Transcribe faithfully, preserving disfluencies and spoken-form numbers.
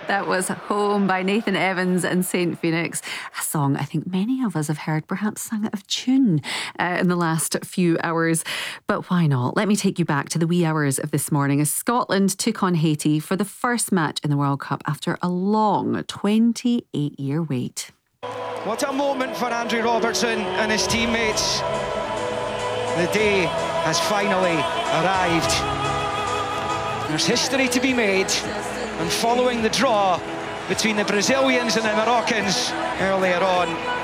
That was Home by Nathan Evans and Saint Phoenix, a song I think many of us have heard, perhaps sung out of tune uh, in the last few hours. But why not? Let me take you back to the wee hours of this morning as Scotland took on Haiti for the first match in the World Cup after a long twenty-eight year wait. What a moment for Andrew Robertson and his teammates. The day has finally arrived. There's history to be made, and following the draw between the Brazilians and the Moroccans earlier on,